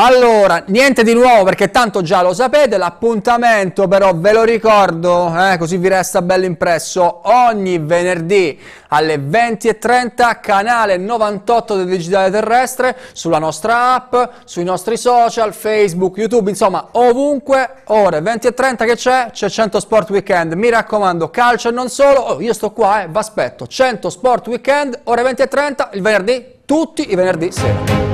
Allora, niente di nuovo perché tanto già lo sapete, l'appuntamento però ve lo ricordo, così vi resta bello impresso, ogni venerdì alle 20:30, canale 98 del Digitale Terrestre, sulla nostra app, sui nostri social, Facebook, YouTube, insomma ovunque, ore 20:30 che c'è? C'è 100 Sport Weekend, mi raccomando, calcio e non solo, io sto qua, vi aspetto, 100 Sport Weekend, ore 20:30, il venerdì, tutti i venerdì sera.